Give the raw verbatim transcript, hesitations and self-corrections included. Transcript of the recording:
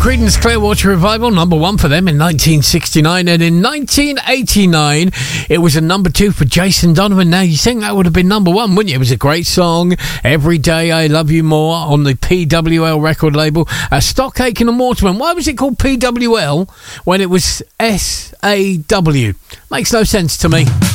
Creedence Clearwater Revival, number one for them in nineteen sixty-nine, and in nineteen eighty-nine it was a number two for Jason Donovan. Now you think that would have been number one, wouldn't you? It was a great song, Every Day I Love You More, on the P W L record label. uh, Stock Aitken and Waterman. Why was it called P W L when it was S A W? Makes no sense to me.